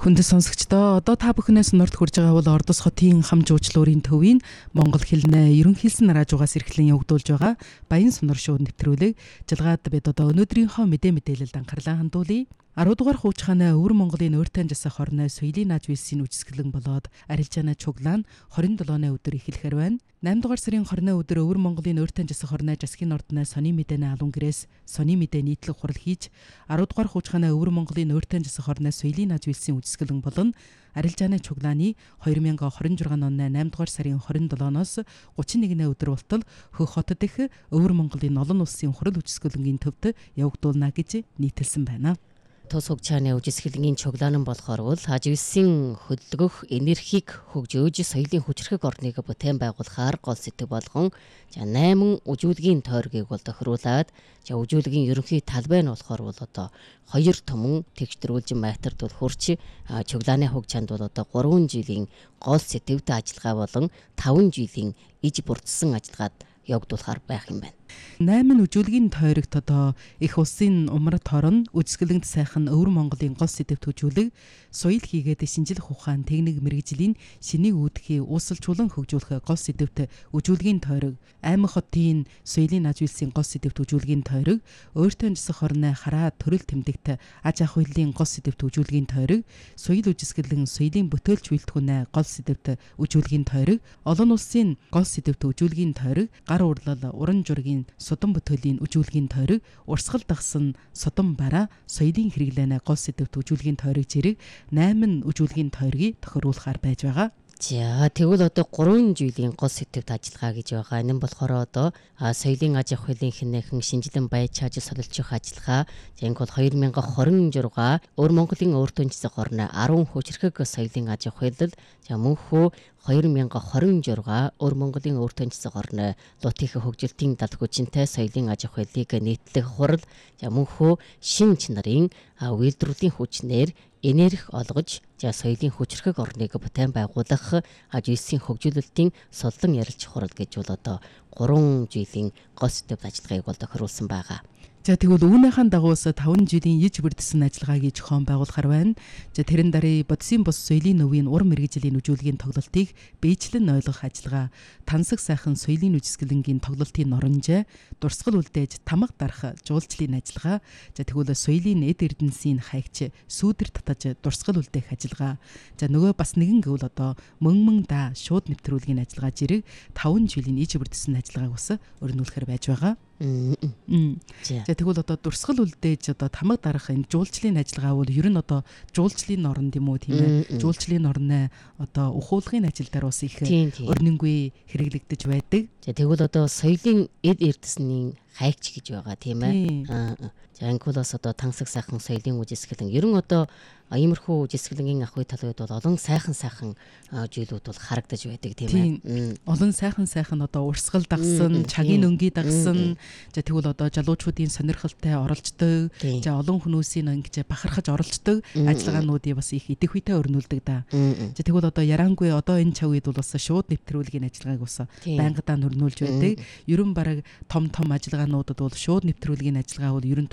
Хүндэт сонсогчдоо одоо та бүхнээс норд хүрж байгаа бол Ордос хотын хам жуучлуурын төвийн Монгол хэлнээ ерөнхийлсэн радиогоос эрхлэн явагдуулж байгаа Баян Сонор шууд нэвтрүүлэг жилгаад бид одоо өнөөдрийнхөө мэдээлэлд анхаарлаа хандуулъя. 10 дугаар хуучхааны Өвөр Монголын өөртөө жасах хорны соёлын нааж вэлсийн үжисгэлэн болоод арилжааны чуглаа нь 27-ны өдөр эхлэхээр байна. 8 дугаар сарын 20-ны өдөр Өвөр Монголын өөртөө жасах хорны засгийн ордны сони мэдээний алуун гэрээс сони мэдээ нийтлэг хурал хийж 10 дугаар хуучхааны Өвөр Монголын өөртөө жасах хорны соёлын нааж вэлсийн үжисгэлэн болон арилжааны чуглааны 2026 оны 8 дугаар сарын 27-ноос 31-ний өдөр болтол Хөх хотод их Өвөр Монголын олон улсын хурал үжисгэлэнгийн төвд явагдуулна гэж нийтэлсэн байна. Тус хугацааны үжисгэлэнгийн чуглаан нь болохоор бол хаживсын хөдөлгөх энергиг хөгжөөж соёлын хүчрхэг орныг бүтээн байгуулахаар гол сэтгэв болгон 8 үжүүлгийн тойргийг бол тохируулад үжүүлгийн ерөнхий талбай нь болохоор бол одоо 2 түмэн тэгштрүүлж майтард бол хурч чуглааны хугацаанд бол одоо 3 жилийн гол сэтгэвд ажиллагаа болон 5 жилийн иж бүрдсэн ажиллагаад явагдуулахар байх юм байна. 8 үжүүлгийн тойрогт одоо их улсын умрат хорон үжисгэлэнт сайхан Өвөр Монголын гол сэдэвт хөжүүлэг соёл хийгээд шинжлэх ухаан техник мэргэжлийн шинийг үүдхий уусалжуулан хөгжүүлэх гол сэдэвт үжүүлгийн тойрог Аймаг хотын соёлын нааж вэлсийн гол сэдэвт үжүүлгийн тойрог өөртөө жасах хорны хараа төрөл тэмдэгт аж ахуй хэллийн гол сэдэвт үжүүлгийн тойрог соёл үжисгэлэн соёлын бүтээлч үйлдвэрнэ гол сэдэвт үжүүлгийн тойрог олон улсын гол сэдэвт үжүүлгийн тойрог гар урлал уран жургийн Содон бүтээлийн үжүүлгийн тойрог урсгал дагсан Содон бараа соёлын хэрэглэнэ гол сэдэвт үжүүлгийн тойрог зэрэг 8 үжүүлгийн тойргийг тохируулахаар байж байгаа. За тэгвэл одоо 3 жилийн гол сэдэвт ажиллагаа гэж байгаа. Энэ нь болохоор одоо соёлын аж ахуйн хинэхэн шинжилэн байж чааж солилцох ажиллагаа. Зэнг бол 2026 Өвөр Монголын өөртөө жасах хорны 10 хүчрхэг соёлын аж ахуйлал мөнхөө 2026 Өвөр Монголын өөртөө жасах хорны лутих хөгжилтийн далд хүчинтэй соёлын аж ахуйлыг нийтлэх хурал мөнхөө шин чанарын үйлдвэрлэлийн хүчнээр энерги олгож соёлын хүчрхэг орныг бүтээн байгуулах ажлын хөгжүүлэлтийн суллан ярилч хурал гэж бол одоо 3 жилийн гол сэдэвт ажиллагааг бол тохируулсан байгаа. За тэгвэл үүнийхэн дагуус 5 жилийн иж бүрдсэн ажиллагааг зохион байгуулахар байна. За тэрэн даруй бодисын бус соёлын нөвийн ур мэргэжлийн үжүүлгийн тоглолтыг биечлэн ойлгох ажиллагаа, тансаг сайхан соёлын үжисгэлэнгийн тоглолтын норонжээ, дурсгал үлдээж тамга дарах жуулчлалын ажиллагаа, за тэгвэл соёлын эд эрдэнсийн хаягч сүүдэр татаж дурсгал үлдээх ажиллагаа. За нөгөө бас нэгэн гэвэл одоо мөн да шууд нэвтрүүлгийн ажиллагаа зэрэг 5 жилийн иж бүрдсэн ажиллагааг ус өрнүүлэхээр байж байгаа. За тэгвэл одоо дурсгал үлдээж одоо тамга дарах энэ жуулчлалын ажиллагаа бол ер нь одоо жуулчлалын норн юм уу тийм ээ? Жуулчлалын норны одоо ухуулгын ажил дээр бас их өрнөнгүй хэрэглэгдэж байдаг. За тэгвэл одоо соёлын эд эрдэнсийн хайгч гэж байгаа тийм ээ. За ангиулаас одоо тансаг сайхан соёлын үжисгэлэн ер нь одоо иймэрхүү үжисгэлэнгийн ахуй талууд бол олон сайхан зүйлүүд бол харагдаж байдаг тийм ээ. Олон сайхан одоо урсгал дагсан, чагийн өнгийн дагсан, за тэгвэл одоо жалуучуудын сонирхолтой оролцдог, за олон хүмүүсийн ингэж бахархаж оролцдог ажиллагаануудыг бас их идэвхтэй өрнүүлдэг да. За тэгвэл одоо ярангүй одоо энэ чавьд бол бас шууд нэвтрүүлгийн ажиллагааг бас байнгадаа өрнүүлж байдаг. Ерөн бараг том ажиллагаануудад бол шууд нэвтрүүлгийн ажиллагаа бол ерөн